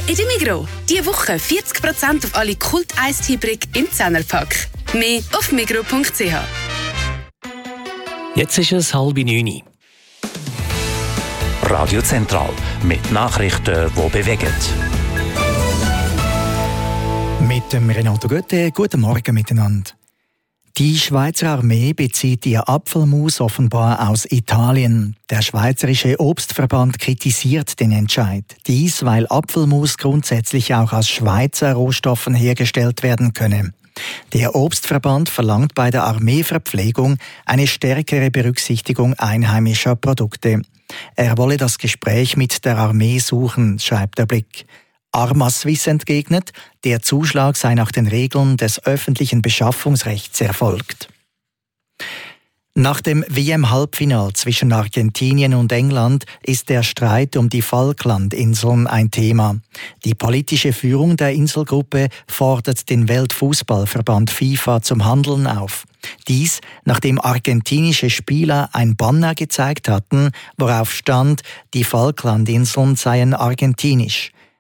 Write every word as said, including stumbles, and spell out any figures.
in der Migros. Diese Woche vierzig Prozent auf alle Kult-Eistee-Brick im Zehnerpack. Mehr auf migros punkt c h. Jetzt ist es halb neun. Radio Zentral mit Nachrichten, die bewegen. Mit dem Renato Götte, guten Morgen miteinander. Die Schweizer Armee bezieht ihr Apfelmus offenbar aus Italien. Der Schweizerische Obstverband kritisiert den Entscheid. Dies, weil Apfelmus grundsätzlich auch aus Schweizer Rohstoffen hergestellt werden könne. Der Obstverband verlangt bei der Armeeverpflegung eine stärkere Berücksichtigung einheimischer Produkte. Er wolle das Gespräch mit der Armee suchen, schreibt der Blick. Armaswiss entgegnet, der Zuschlag sei nach den Regeln des öffentlichen Beschaffungsrechts erfolgt. Nach dem W M-Halbfinal zwischen Argentinien und England ist der Streit um die Falklandinseln ein Thema. Die politische Führung der Inselgruppe fordert den Weltfußballverband FIFA zum Handeln auf. Dies, nachdem argentinische Spieler ein Banner gezeigt hatten, worauf stand, die Falklandinseln seien argentinisch.